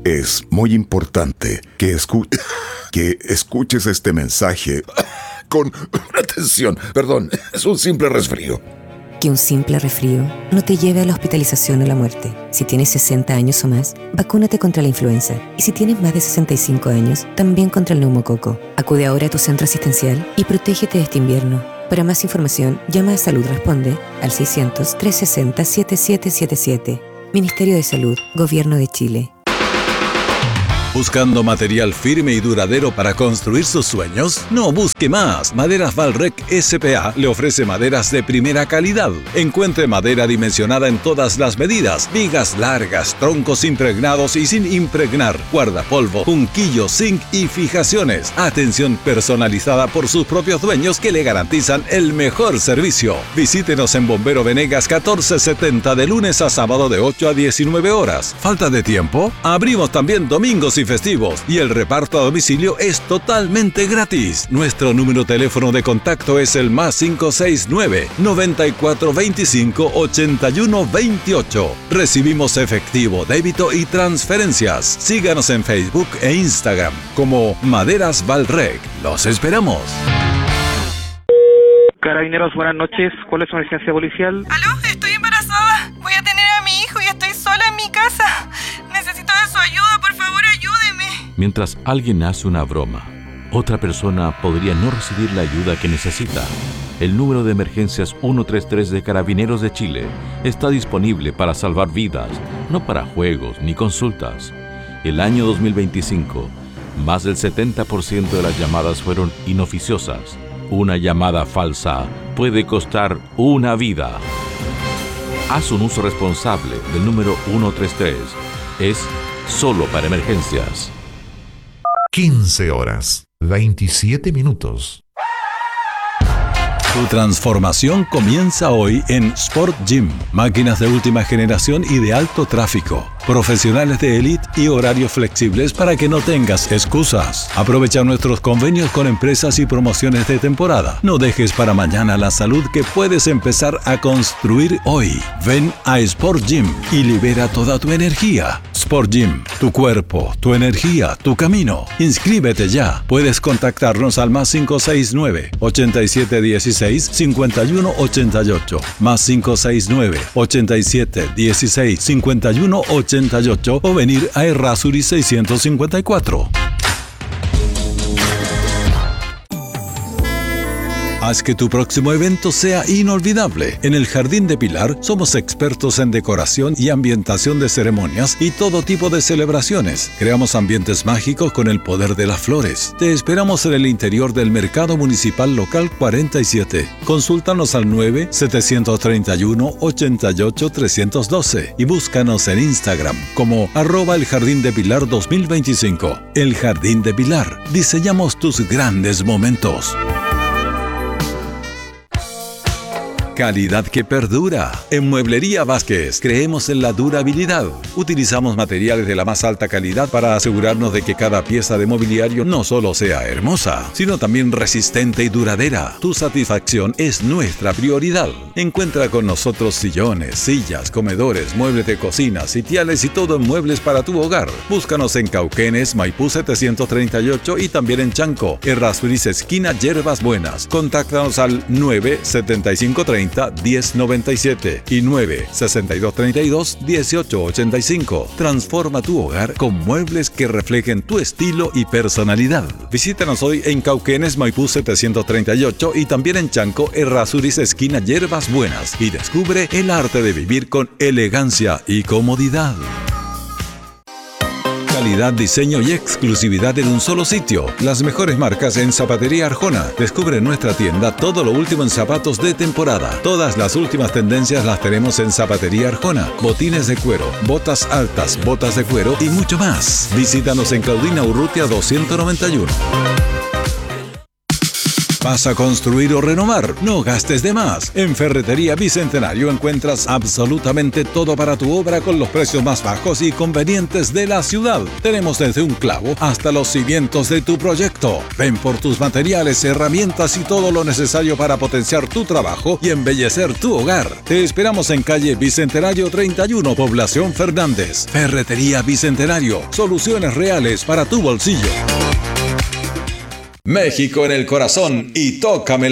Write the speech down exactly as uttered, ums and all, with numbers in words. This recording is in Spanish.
Es muy importante que, escu- que escuches este mensaje con atención. Perdón, es un simple resfrío. Que un simple resfrío no te lleve a la hospitalización o la muerte. Si tienes sesenta años o más, vacúnate contra la influenza. Y si tienes más de sesenta y cinco años, también contra el neumococo. Acude ahora a tu centro asistencial y protégete de este invierno. Para más información, llama a Salud Responde al seiscientos, trescientos sesenta, setenta y siete setenta y siete. Ministerio de Salud, Gobierno de Chile. ¿Buscando material firme y duradero para construir sus sueños? No busque más. Maderas Valrec S P A le ofrece maderas de primera calidad. Encuentre madera dimensionada en todas las medidas. Vigas largas, troncos impregnados y sin impregnar, guardapolvo, junquillo, zinc y fijaciones. Atención personalizada por sus propios dueños que le garantizan el mejor servicio. Visítenos en Bombero Venegas catorce setenta de lunes a sábado de ocho a diecinueve horas. ¿Falta de tiempo? Abrimos también domingos y festivos y el reparto a domicilio es totalmente gratis. Nuestro número de teléfono de contacto es el más cinco seis nueve, noventa y cuatro veinticinco, ochenta y uno veintiocho. Recibimos efectivo, débito y transferencias. Síganos en Facebook e Instagram como Maderas Valrec. Los esperamos. Carabineros, buenas noches. ¿Cuál es su emergencia policial? ¿Aló? Estoy embarazada. Voy a tener a mi hijo y estoy sola en mi casa. Necesito de su ayuda, por favor, ayúdeme. Mientras alguien hace una broma, otra persona podría no recibir la ayuda que necesita. El número de emergencias ciento treinta y tres de Carabineros de Chile está disponible para salvar vidas, no para juegos ni consultas. El año dos mil veinticinco, más del setenta por ciento de las llamadas fueron inoficiosas. Una llamada falsa puede costar una vida. Haz un uso responsable del número ciento treinta y tres. Es solo para emergencias. quince horas, veintisiete minutos. Tu transformación comienza hoy en Sport Gym. Máquinas de última generación y de alto tráfico. Profesionales de élite y horarios flexibles para que no tengas excusas. Aprovecha nuestros convenios con empresas y promociones de temporada. No dejes para mañana la salud que puedes empezar a construir hoy. Ven a Sport Gym y libera toda tu energía. Sport Gym, tu cuerpo, tu energía, tu camino. Inscríbete ya. Puedes contactarnos al más cinco seis nueve, ochenta y siete dieciséis, cincuenta y uno ochenta y ocho. Más cinco seis nueve, ochenta y siete dieciséis, cincuenta y uno ochenta y ocho o venir a Errázuriz seiscientos cincuenta y cuatro. Haz que tu próximo evento sea inolvidable. En el Jardín de Pilar somos expertos en decoración y ambientación de ceremonias y todo tipo de celebraciones. Creamos ambientes mágicos con el poder de las flores. Te esperamos en el interior del Mercado Municipal Local cuarenta y siete. Consúltanos al nueve, setecientos treinta y uno, ochenta y ocho, trescientos doce y búscanos en Instagram como arroba el Jardín de Pilar dos mil veinticinco. El Jardín de Pilar. Diseñamos tus grandes momentos. Calidad que perdura. En Mueblería Vázquez creemos en la durabilidad. Utilizamos materiales de la más alta calidad para asegurarnos de que cada pieza de mobiliario no solo sea hermosa, sino también resistente y duradera. Tu satisfacción es nuestra prioridad. Encuentra con nosotros sillones, sillas, comedores, muebles de cocina, sitiales y todo en muebles para tu hogar. Búscanos en Cauquenes, Maipú setecientos treinta y ocho y también en Chanco, Errázuriz esquina Yerbas Buenas. Contáctanos al nueve, setenta y cinco, treinta, diez noventa y siete y nueve, sesenta y dos treinta y dos, dieciocho ochenta y cinco. Transforma tu hogar con muebles que reflejen tu estilo y personalidad. Visítanos hoy en Cauquenes, Maipú setecientos treinta y ocho y también en Chanco, Errázuriz esquina Yerbas Buenas y descubre el arte de vivir con elegancia y comodidad. Calidad, diseño y exclusividad en un solo sitio. Las mejores marcas en Zapatería Arjona. Descubre en nuestra tienda todo lo último en zapatos de temporada. Todas las últimas tendencias las tenemos en Zapatería Arjona. Botines de cuero, botas altas, botas de cuero y mucho más. Visítanos en Claudina Urrutia doscientos noventa y uno. ¿Vas a construir o renovar? No gastes de más. En Ferretería Bicentenario encuentras absolutamente todo para tu obra con los precios más bajos y convenientes de la ciudad. Tenemos desde un clavo hasta los cimientos de tu proyecto. Ven por tus materiales, herramientas y todo lo necesario para potenciar tu trabajo y embellecer tu hogar. Te esperamos en calle Bicentenario treinta y uno, Población Fernández. Ferretería Bicentenario. Soluciones reales para tu bolsillo. México en el corazón y tócame la